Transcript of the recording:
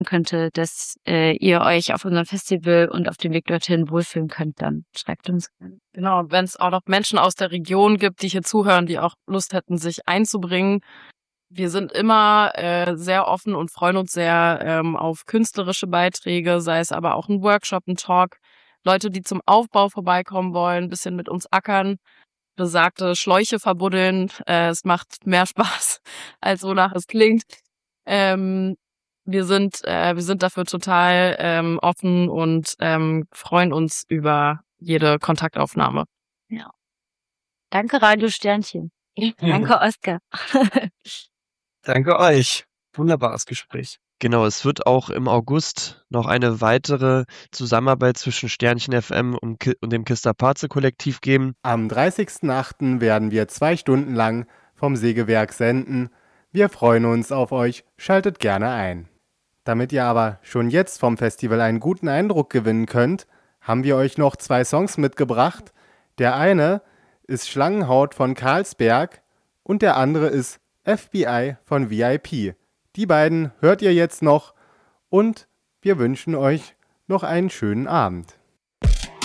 könnte, dass ihr euch auf unserem Festival und auf dem Weg dorthin wohlfühlen könnt, dann schreibt uns gerne. Genau, wenn es auch noch Menschen aus der Region gibt, die hier zuhören, die auch Lust hätten, sich einzubringen. Wir sind immer sehr offen und freuen uns sehr auf künstlerische Beiträge, sei es aber auch ein Workshop, ein Talk. Leute, die zum Aufbau vorbeikommen wollen, ein bisschen mit uns ackern, besagte Schläuche verbuddeln. Es macht mehr Spaß, als wonach es klingt. Ähm, wir sind dafür total offen und freuen uns über jede Kontaktaufnahme. Ja. Danke, Radio Sternchen. Danke, Oskar. Danke euch. Wunderbares Gespräch. Genau, es wird auch im August noch eine weitere Zusammenarbeit zwischen Sternchen FM und dem Kister-Parze-Kollektiv geben. Am 30.08. werden wir 2 Stunden lang vom Sägewerk senden. Wir freuen uns auf euch, schaltet gerne ein. Damit ihr aber schon jetzt vom Festival einen guten Eindruck gewinnen könnt, haben wir euch noch 2 Songs mitgebracht. Der eine ist Schlangenhaut von Carlsberg und der andere ist FBI von VIP. Die beiden hört ihr jetzt noch und wir wünschen euch noch einen schönen Abend.